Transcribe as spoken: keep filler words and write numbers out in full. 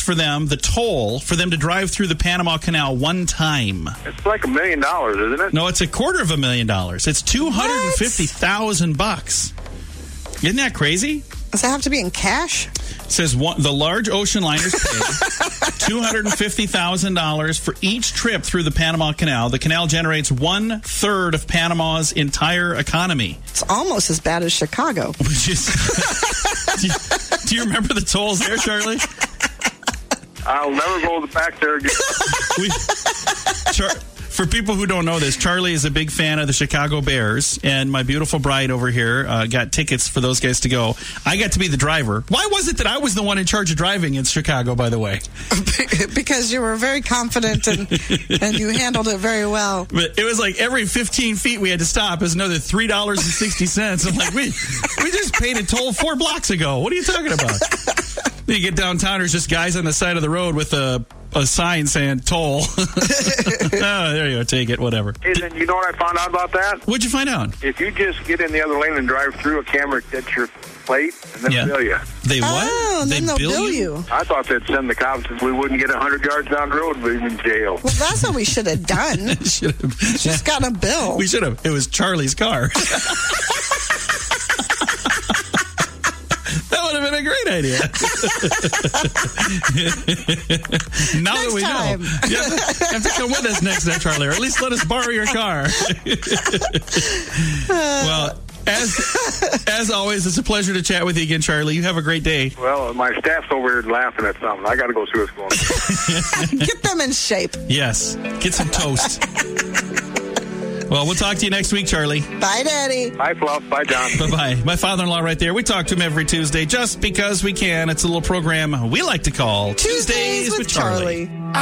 for them, the toll, for them to drive through the Panama Canal one time? It's like a million dollars, isn't it? No, it's a quarter of a million dollars. It's two hundred fifty thousand bucks. Isn't that crazy? Does that have to be in cash? It says one, the large ocean liners pay two hundred fifty thousand dollars for each trip through the Panama Canal. The canal generates one third of Panama's entire economy. It's almost as bad as Chicago. Which is, do, you, do you remember the tolls there, Charlie? I'll never go back there again. We, Char- For people who don't know this, Charlie is a big fan of the Chicago Bears, and my beautiful bride over here uh, got tickets for those guys to go. I got to be the driver. Why was it that I was the one in charge of driving in Chicago, by the way? Because you were very confident and, and you handled it very well. But it was like every fifteen feet we had to stop is another three dollars and sixty cents. I'm like, we, we just paid a toll four blocks ago. What are you talking about? Then you get downtown, there's just guys on the side of the road with a... a sign saying toll. Oh, there you go. Take it. Whatever. Hey, then you know what I found out about that? What'd you find out? If you just get in the other lane and drive through, a camera gets your plate and then Yeah. bill you. They what? Oh, and they then they'll bill, bill you? you. I thought they'd send the cops if we wouldn't get one hundred yards down the road, we'd be in jail. Well, that's what we should have done. Should have. Just got a bill. We should have. It was Charlie's car. That would have been a great idea. Now Next that we time. know. You have, to, you have to come with us next time, Charlie, or at least let us borrow your car. Well, as as always, it's a pleasure to chat with you again, Charlie. You have a great day. Well, my staff's over here laughing at something. I got to go see what's going on. Get them in shape. Yes. Get some toast. Well, we'll talk to you next week, Charlie. Bye, Daddy. Bye, Fluff. Bye, John. Bye-bye. My father-in-law right there. We talk to him every Tuesday just because we can. It's a little program we like to call Tuesdays, Tuesdays with with Charlie. Charlie.